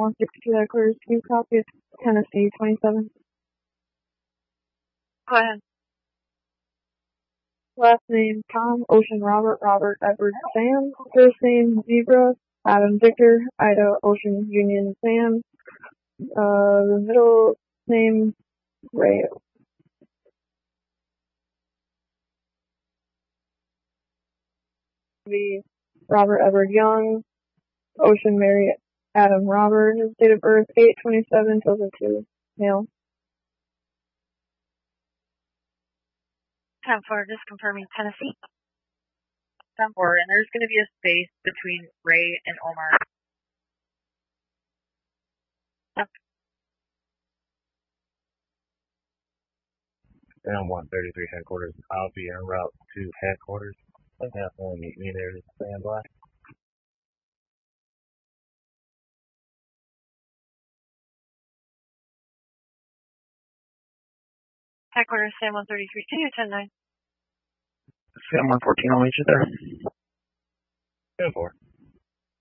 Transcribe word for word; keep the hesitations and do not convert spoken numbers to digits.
one sixty-two headquarters. Can you copy it? Tennessee twenty-seven. Go ahead. Last name Tom, Ocean Robert, Robert Edward Sam. First name Zebra, Adam Victor, Ida Ocean Union Sam. Uh, the middle name Ray. Be Robert Edward Young, Ocean Mary Adam Robert. His date of birth eight twenty-seven two thousand two. Male. ten four, just confirming Tennessee. ten four, and there's going to be a space between Ray and Omar. Yep. Down one thirty-three headquarters. I'll be en route to headquarters. Please have someone meet me there to stand by. Headquarters, Sam one thirty-three, can you ten nine? Sam one fourteen, I'll meet you there. ten four.